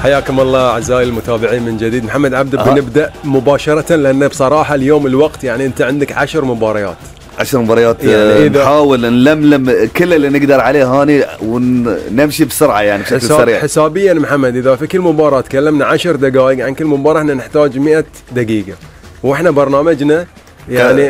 حياكم الله أعزائي المتابعين من جديد. محمد عبد، بنبدأ مباشرة لأن بصراحة اليوم الوقت يعني أنت عندك 10 مباريات 10 مباريات يعني نحاول نلملم كل اللي نقدر عليه هاني ونمشي بسرعة يعني بشكل سريع. حسابيا محمد إذا في كل مباراة تكلمنا 10 دقائق عن كل مباراة احنا نحتاج 100 دقيقة، وإحنا برنامجنا يعني